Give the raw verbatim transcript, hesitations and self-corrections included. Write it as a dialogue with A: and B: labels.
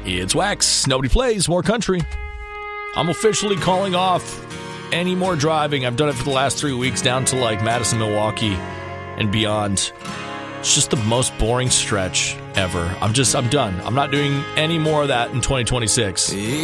A: It's Wax. Nobody plays more country. I'm officially calling off any more driving. I've done it for the last three weeks down to like Madison, Milwaukee, and beyond. It's just the most boring stretch ever. I'm just, I'm done. I'm not doing any more of that in twenty twenty-six.